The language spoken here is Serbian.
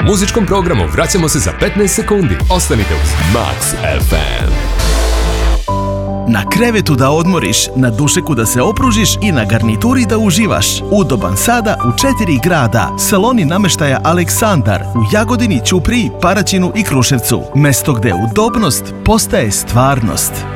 muzičkom programu vraćamo se za 15 sekundi. Ostanite uz Max FM. Na krevetu da odmoriš, na dušeku da se opružiš i na garnituri da uživaš. Udoban sada u 4 grada. Saloni namještaja Aleksandar u Jagodini, Ćupriji, Paraćinu i Kruševcu. Mesto gde udobnost postaje stvarnost.